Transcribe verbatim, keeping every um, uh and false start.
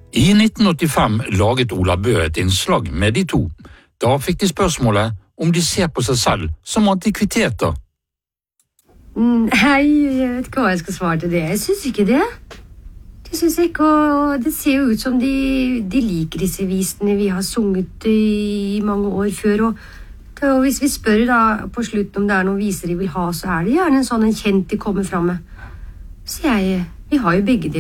I nitten åttifem laget Ola Bø et innslag med de to. Da fikk de spørsmålet om de ser på seg selv som antikviteter. Nei, jeg vet ikke hva jeg skal svare til det. Jeg synes ikke det. Det synes jeg ikke, og det ser jo ut som de, de liker disse visene vi har sunget i mange år før. Og, og hvis vi spør da på slutten om det er noen viser de vil ha, så er det gjerne en sånn en kjent de kommer frem med. Så jeg, vi har jo begge det.